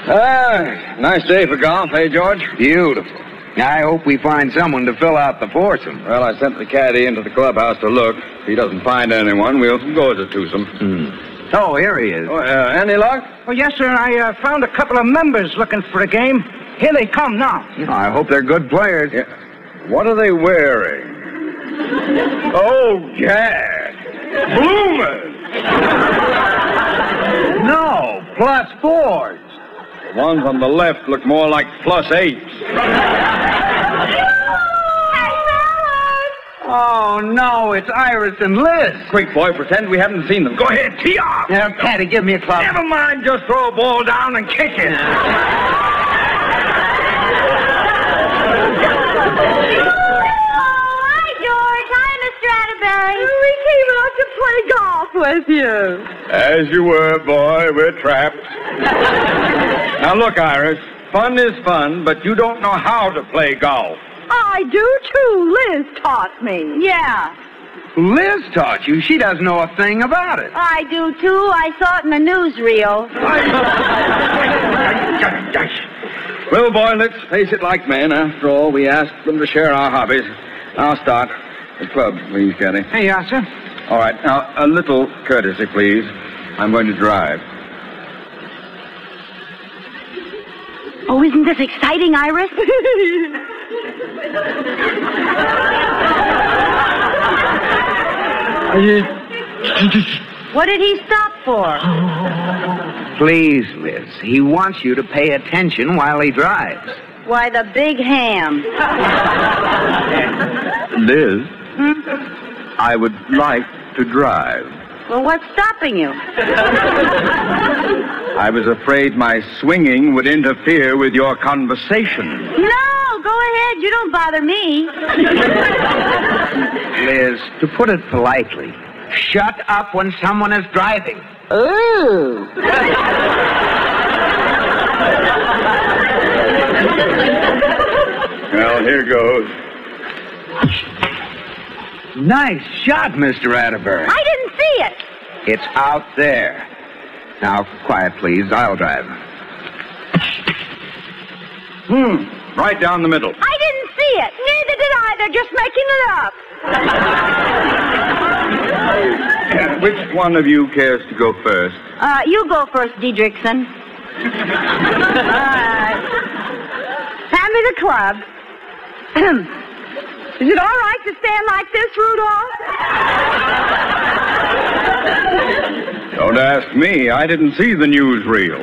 Nice day for golf, eh, George? Beautiful. I hope we find someone to fill out the foursome. Well, I sent the caddy into the clubhouse to look. If he doesn't find anyone, we'll go as a twosome. Oh, here he is. Oh, any luck? Oh, yes, sir. I found a couple of members looking for a game. Here they come now. I hope they're good players. Yeah. What are they wearing? Oh, Jack. Bloomers. No, +4s. The ones on the left look more like +8s. Oh, no, it's Iris and Liz. Quick, boy, pretend we haven't seen them. Go ahead, tee off. Now, Caddy, give me a club. Never mind, just throw a ball down and kick it. With you. As you were, boy. We're trapped. Now, look, Iris. Fun is fun, but you don't know how to play golf. I do, too. Liz taught me. Yeah. Liz taught you. She doesn't know a thing about it. I do, too. I saw it in the newsreel. Well, boy, let's face it like men. After all, we asked them to share our hobbies. I'll start. The club, please, Caddy. Hey, yes, sir. All right. Now, a little courtesy, please. I'm going to drive. Oh, isn't this exciting, Iris? What did he stop for? Please, Liz. He wants you to pay attention while he drives. Why, the big ham. Liz, I would like to drive. Well, what's stopping you? I was afraid my swinging would interfere with your conversation. No, go ahead. You don't bother me. Liz, to put it politely, shut up when someone is driving. Ooh. Well, here goes. Nice shot, Mr. Atterbury. I didn't see it. It's out there. Now, quiet, please. I'll drive. Right down the middle. I didn't see it. Neither did I. They're just making it up. Which one of you cares to go first? You go first, Diedrichson. Hand me the club. Is it all right to stand like this, Rudolph? Don't ask me. I didn't see the newsreel.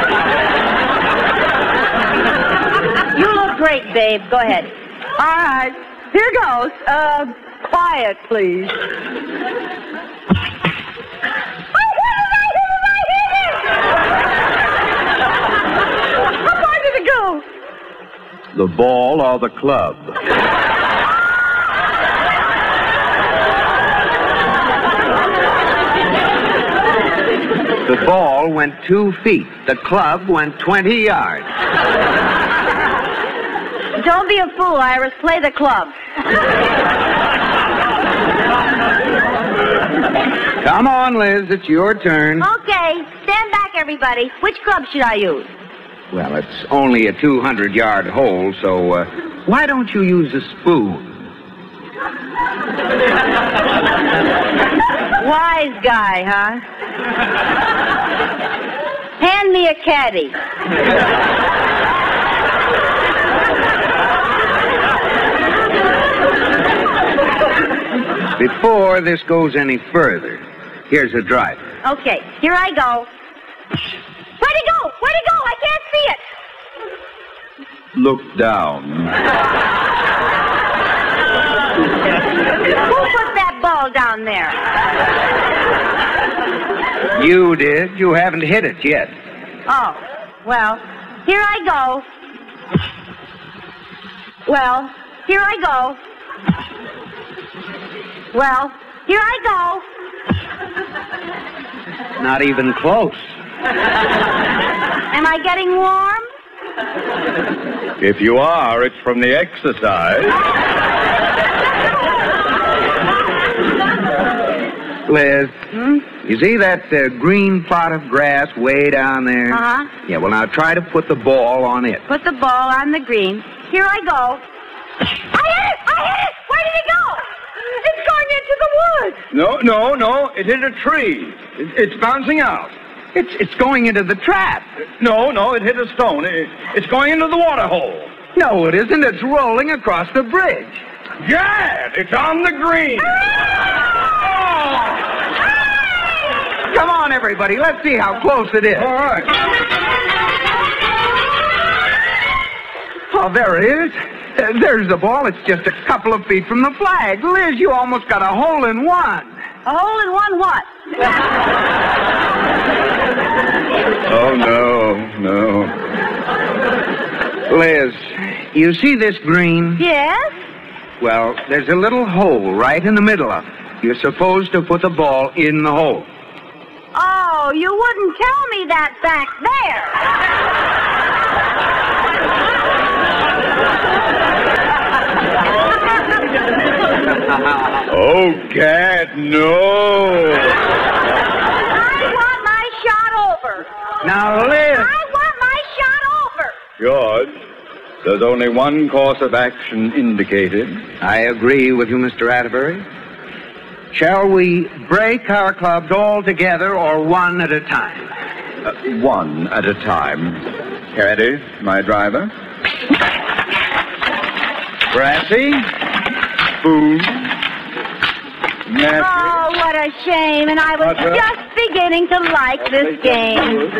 You look great, babe. Go ahead. All right. Here goes. Quiet, please. How far did it go? The ball or the club? The ball went 2 feet. The club went 20 yards. Don't be a fool, Iris. Play the club. Come on, Liz. It's your turn. Okay. Stand back, everybody. Which club should I use? Well, it's only a 200-yard hole, so why don't you use a spoon? Wise guy, huh? Hand me a caddy. Before this goes any further, here's a driver. Okay, here I go. Where'd he go? Where'd he go? I can't see it. Look down. Who put that ball down there? You did. You haven't hit it yet. Oh, well, here I go. Well, here I go. Well, here I go. Not even close. Am I getting warm? If you are, it's from the exercise. Liz, you see that green plot of grass way down there? Uh-huh. Yeah, well, now try to put the ball on it. Put the ball on the green. Here I go. I hit it! I hit it! Where did it go? It's going into the woods. No. It hit a tree. It's bouncing out. It's going into the trap. No, it hit a stone. It's going into the water hole. No, it isn't. It's rolling across the bridge. Gad, it's on the green. Come on, everybody. Let's see how close it is. All right. Oh, there it is. There's the ball. It's just a couple of feet from the flag. Liz, you almost got a hole in one. A hole in one what? Oh, no. Liz, you see this green? Yes? Well, there's a little hole right in the middle of it. You're supposed to put the ball in the hole. Oh, you wouldn't tell me that back there. Oh, Gad, no. I want my shot over. Now, Liz. I want my shot over. George, there's only one course of action indicated. I agree with you, Mr. Atterbury. Shall we break our clubs all together or one at a time? One at a time. Eddie, my driver. Brassy. Boom. Nasty. Oh, what a shame. And I was Butter. just beginning to like this game.